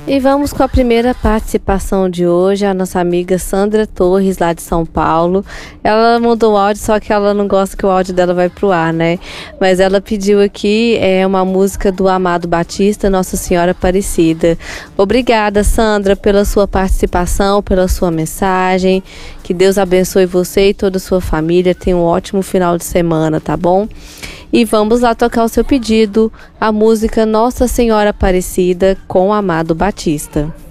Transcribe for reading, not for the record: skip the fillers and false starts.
E vamos com a primeira participação de hoje, a nossa amiga Sandra Torres, lá de São Paulo. Ela mandou um áudio, só que ela não gosta que o áudio dela vai pro ar, né? Mas ela pediu aqui uma música do Amado Batista, Nossa Senhora Aparecida. Obrigada, Sandra, pela sua participação, pela sua mensagem. Que Deus abençoe você e toda a sua família. Tenha um ótimo final de semana, tá bom? E vamos lá tocar o seu pedido, a música Nossa Senhora Aparecida com Amado Batista.